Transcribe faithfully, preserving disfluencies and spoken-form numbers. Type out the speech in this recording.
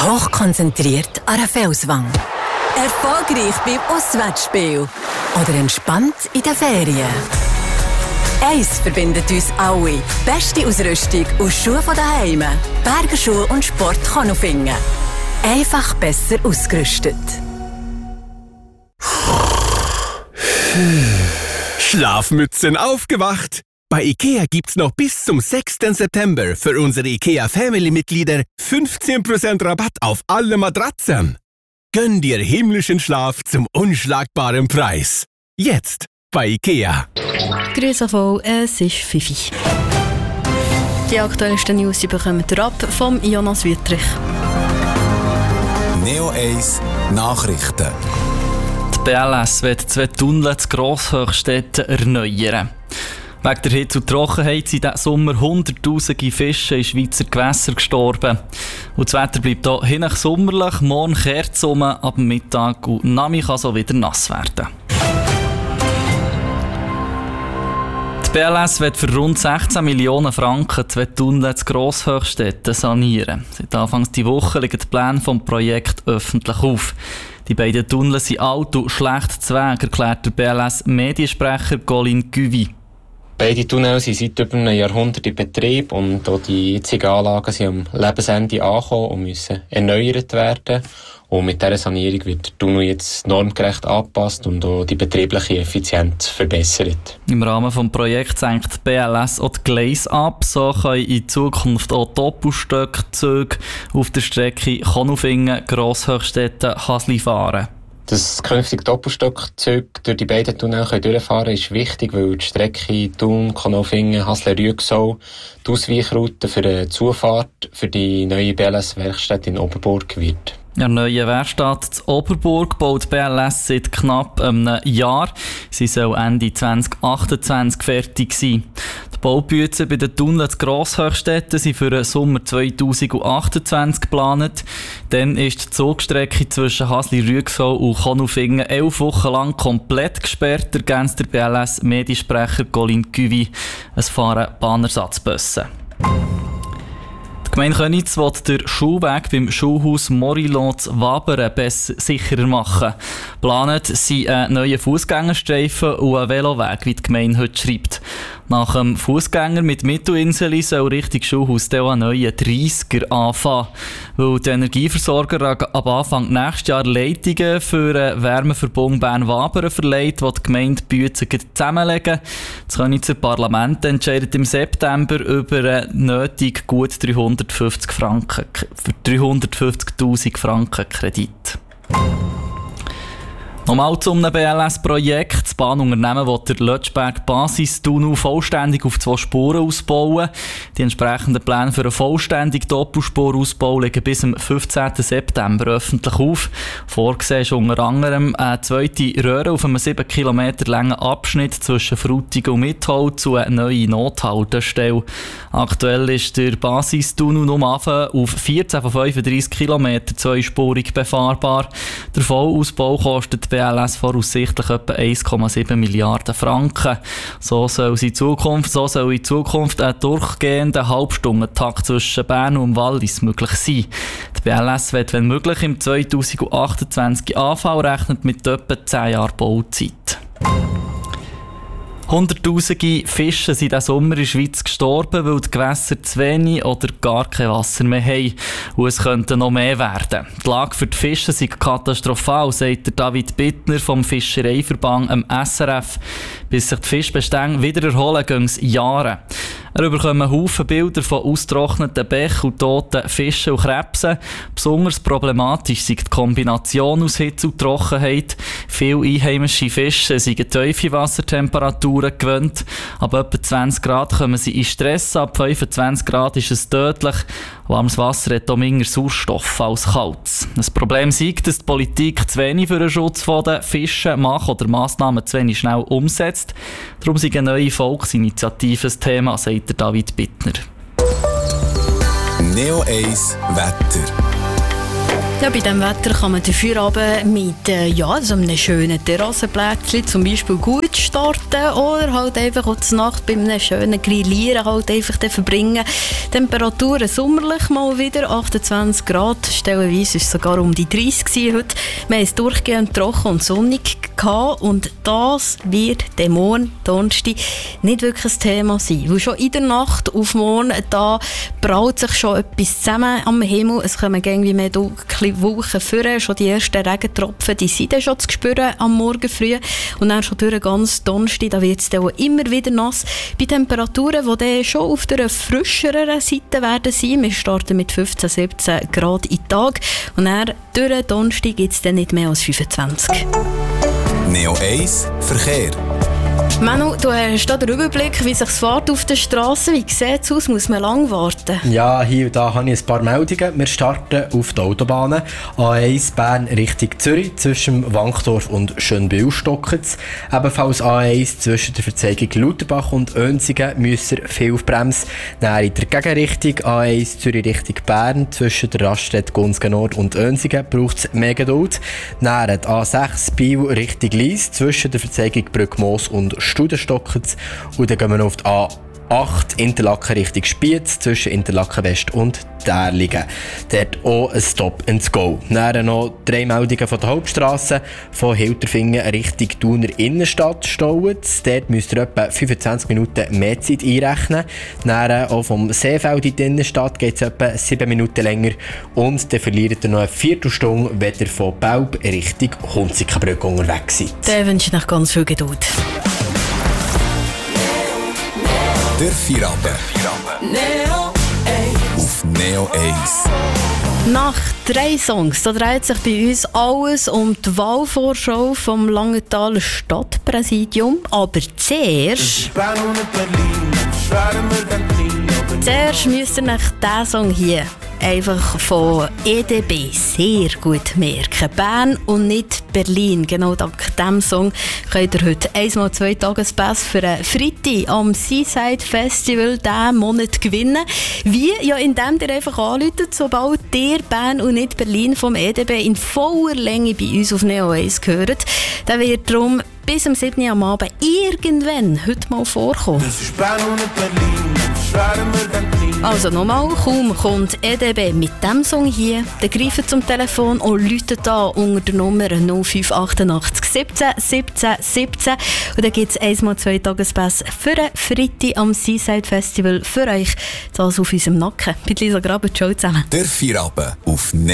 Hochkonzentriert an einer Felswand. Erfolgreich beim Auswärtsspiel. Oder entspannt in den Ferien. Eins verbindet uns alle. Beste Ausrüstung und Schuhe von daheim. Bergerschuhe und Sport Konufingen. Einfach besser ausgerüstet. Schlafmützen aufgewacht! Bei IKEA gibt's noch bis zum sechsten September für unsere IKEA Family-Mitglieder fünfzehn Prozent Rabatt auf alle Matratzen. Gönn dir himmlischen Schlaf zum unschlagbaren Preis. Jetzt bei IKEA. Grüß euch, es ist Fifi. Die aktuellsten News bekommen ihr ab vom Jonas Wüttrich. Neo eins Nachrichten. Die B L S wird zwei Tunnel zu Grosshöchstädten erneuern. Wegen der Hitze und Trockenheit sind diesen Sommer hunderttausende Fische in Schweizer Gewässern gestorben. Und das Wetter bleibt hier hinein sommerlich, morgen kehrt es um, ab Mittag und Nami kann so wieder nass werden. Die B L S wird für rund sechzehn Millionen Franken zwei Tunnel zu Grosshöchstädten sanieren. Seit Anfang dieser Woche liegen die Pläne des Projekts öffentlich auf. Die beiden Tunnel sind alt und schlecht zu Weg, erklärt der B L S-Mediensprecher Colin Cuvy. Beide Tunnel sind seit über einem Jahrhundert in Betrieb und auch die jetzigen Anlagen sind am Lebensende angekommen und müssen erneuert werden. Und mit dieser Sanierung wird der Tunnel jetzt normgerecht angepasst und auch die betriebliche Effizienz verbessert. Im Rahmen des Projekts senkt die B L S auch die Gleise ab. So können in Zukunft auch Doppelstöckzüge auf der Strecke Konufingen-Grosshöchstädten-Hasli fahren. Dass künftig Doppelstockzüge durch die beiden Tunnel durchfahren können, ist wichtig, weil die Strecke Thun, Konufingen, Hasle-Rüegsau die Ausweichroute für eine Zufahrt für die neue B L S-Werkstatt in Oberburg wird. In der neuen Werkstatt in Oberburg baut B L S seit knapp einem Jahr. Sie soll Ende zwanzig achtundzwanzig fertig sein. Die Baubudgets bei den Tunneln zu Grosshöchstädten sind für den Sommer zwanzig achtundzwanzig geplant. Dann ist die Zugstrecke zwischen Hasli-Rüegsau und Konufingen elf Wochen lang komplett gesperrt, ergänzt der B L S-Mediensprecher Colin Cuvy. Es fahren Bahnersatzbusse. Die Gemeinde Köniz will den Schulweg beim Schulhaus Morillon zu Wabern besser sicherer machen. Geplant sind ein neuer Fußgängerstreifen und ein Veloweg, wie die Gemeinde heute schreibt. Nach dem Fußgänger mit Mittelinsel soll Richtung Schulhaus auch ein neuer dreissiger anfangen. Weil die Energieversorger ab Anfang nächstes Jahr Leitungen für den Wärmeverbund Bern-Wabern verleiht, die die Gemeinde Büetzen zusammenlegen. Das Könizer Parlament entscheidet im September über einen nötig gut dreihundertfünfzig Franken, für dreihundertfünfzigtausend Franken Kredit. Nochmal zu einem B L S-Projekt. Das Bahnunternehmen will den Lötschberg-Basistunnel vollständig auf zwei Spuren ausbauen. Die entsprechenden Pläne für einen vollständigen Doppelspurausbau liegen bis zum fünfzehnten September öffentlich auf. Vorgesehen ist unter anderem eine zweite Röhre auf einem sieben Kilometer langen Abschnitt zwischen Frutigen und Mitholz und eine neue Nothaltestelle. Aktuell ist der Basistunnel nur auf vierzehn von fünfunddreissig Kilometern zweispurig befahrbar. Der Vollausbau kostet B L S voraussichtlich etwa eins Komma sieben Milliarden Franken. So soll, in Zukunft, so soll in Zukunft ein durchgehender Halbstundentakt zwischen Bern und Wallis möglich sein. Die B L S wird, wenn möglich, im zwanzig achtundzwanzig anfangen, rechnet mit etwa zehn Jahren Bauzeit. Hunderttausende Fische sind diesen Sommer in der Schweiz gestorben, weil die Gewässer zu wenig oder gar kein Wasser mehr haben. Und es könnte noch mehr werden. Die Lage für die Fische ist katastrophal, sagt der David Bittner vom Fischereiverband am S R F. Bis sich die Fischbestände wieder erholen, gehen es Jahre. Er bekommt Haufen Bilder von ausgetrockneten Bächen und toten Fischen und Krebsen. Besonders problematisch ist die Kombination aus Hitze und Trockenheit. Viele einheimische Fische sind tiefe Wassertemperaturen gewöhnt. Ab etwa zwanzig Grad kommen sie in Stress, ab fünfundzwanzig Grad ist es tödlich. Warmes Wasser hat auch weniger Sauerstoff als kaltes. Das Problem ist, dass die Politik zu wenig für den Schutz der Fische macht oder Massnahmen zu wenig schnell umsetzt. Darum sind eine neue Volksinitiative ein Thema, sagt der David Bittner. Neo eins Wetter. Ja, bei diesem Wetter kann man den Feierabend mit äh, ja, so einem schönen Terrassenplätzchen zum Beispiel gut starten oder halt einfach auch die Nacht bei einem schönen Grillieren halt einfach verbringen. Temperaturen sommerlich mal wieder, achtundzwanzig Grad, stellenweise ist es sogar um die dreißig gewesen heute. Wir haben es durchgehend trocken und sonnig gehabt und das wird der morgen, Donnerstag, nicht wirklich ein Thema sein. Weil schon in der Nacht auf morgen, da braut sich schon etwas zusammen am Himmel. Es kommen irgendwie mehr dunkle Wolken vor. Schon die ersten Regentropfen, die sind dann schon zu spüren am Morgen früh. Und dann schon durch ganz Donnerstag, da wird es dann auch immer wieder nass. Bei Temperaturen, die dann schon auf der frischeren Seite werden sein. Wir starten mit fünfzehn, siebzehn Grad im Tag. Und dann durch Donnerstag gibt es dann nicht mehr als fünfundzwanzig. Neo eins Verkehr. Manu, du hast hier den Überblick, wie sich es fährt auf der Straße. Wie sieht es aus? Muss man lang warten? Ja, hier und da habe ich ein paar Meldungen. Wir starten auf die Autobahnen. A eins Bern Richtung Zürich zwischen Wankdorf und Schönbühl-Stockitz. Ebenfalls A eins zwischen der Verzeigung Lauterbach und Oensingen müssen ihr viel auf Bremse. Dann in der Gegenrichtung A eins Zürich Richtung Bern zwischen der Raststätte Gunzgen Nord und Oensingen braucht es mehr Geduld. Dann A sechs Biel Richtung Lies zwischen der Verzeigung Brückmoos und Studenstockitz. Und dann gehen wir noch auf die A acht Interlaken Richtung Spiez zwischen Interlaken West und Därlingen. Dort auch ein Stop and Go. Dann noch drei Meldungen von der Hauptstrasse von Hilterfingen Richtung Thuner Innenstadt Stauitz. Dort müsst ihr etwa fünfundzwanzig Minuten mehr Zeit einrechnen. Dann auch vom Seefeld in die Innenstadt geht es etwa sieben Minuten länger. Und dann verliert ihr noch eine Viertelstunde, wenn ihr von Belp Richtung Hunzikenbrücke unterwegs seid. Dann wünsche ich noch ganz viel Geduld. Der Feierabend. Neo Auf Neo eins. Nach drei Songs da dreht sich bei uns alles um die Wahlvorschau vom Langenthaler Stadtpräsidium. Aber zuerst... Zuerst müsst ihr euch diesen Song hier einfach von E D B sehr gut merken. Bern und nicht Berlin. Genau dank diesem Song könnt ihr heute einmal zwei Tagespass für einen Freitag am Seaside Festival diesen Monat gewinnen. Wie? Ja, indem ihr einfach anruft, sobald ihr Bern und nicht Berlin vom E D B in voller Länge bei uns auf Neo eins gehört. Dann wird darum bis am siebten Uhr am Abend irgendwann heute mal vorkommen. Das ist Bern und nicht Berlin. Schweren wir dann klein. Also nochmal, kaum kommt E D B mit diesem Song hier, dann greift zum Telefon und läutet an unter der Nummer null fünf achtundachtzig siebzehn siebzehn siebzehn. Und dann gibt es einmal zwei Tagespass für einen Freitag am Seaside Festival für euch. Das auf unserem Nacken. Mit Lisa Graber, ciao zusammen. Der Feierabend auf Neo